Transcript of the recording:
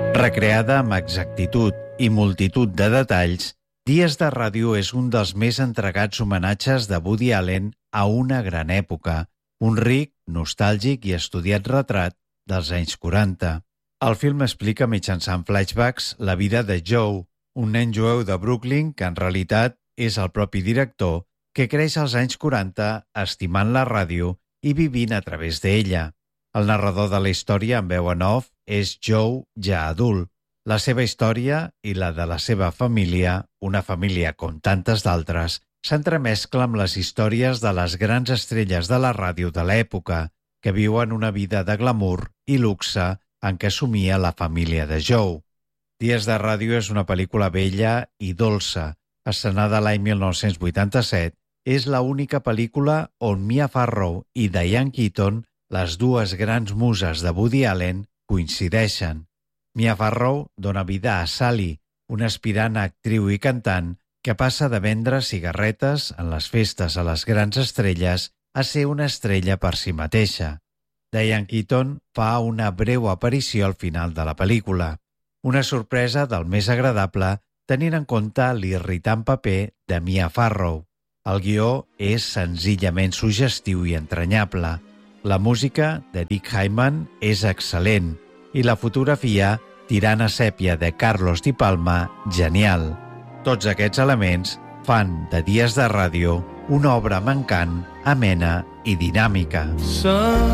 Recreada amb exactitud i multitud de detalls, Dies de ràdio és un dels més entregats homenatges de Woody Allen a una gran època, un ric, nostàlgic i estudiat retrat dels anys 40. El film explica mitjançant flashbacks la vida de Joe, un nen jueu de Brooklyn que en realitat és el propi director que creix als anys 40 estimant la ràdio i vivint a través d'ella. El narrador de la història en veu en off és Joe ja adult. La seva història i la de la seva família, una família com tantes d'altres, s'entremescla amb les històries de les grans estrelles de la ràdio de l'època que viuen una vida de glamour i luxe en què somia la família de Joe. Dies de ràdio és una pel·lícula bella i dolça. Estrenada l'any 1987, és l'única pel·lícula on Mia Farrow i Diane Keaton, les dues grans muses de Woody Allen, coincideixen. Mia Farrow dona vida a Sally, una aspirant actriu i cantant que passa de vendre cigarretes en les festes a les grans estrelles a ser una estrella per si mateixa. Diane Keaton fa una breu aparició al final de la pel·lícula. Una sorpresa del més agradable tenint en compte l'irritant paper de Mia Farrow. El guió és senzillament suggestiu i entranyable. La música de Dick Hyman és excel·lent i la fotografia, tirant a sèpia de Carlos Di Palma, genial. Tots aquests elements fan de Dies de ràdio una obra mancant, amena i dinàmica.